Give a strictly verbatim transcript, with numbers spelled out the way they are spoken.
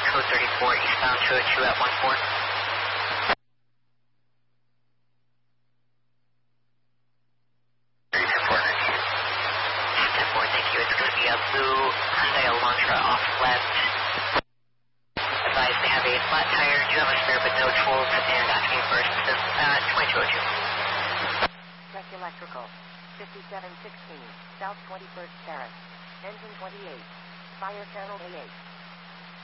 code thirty-four, eastbound two oh two at one four. ten four, thank you. It's going to be a blue Hyundai Elantra off left. Advise they have a flat tire, do have a spare but no tools, and asking for assistance at twenty-two oh two. Check electrical. fifty-seven sixteen, South twenty-first Terrace. Engine twenty-eight. Fire channel A eight.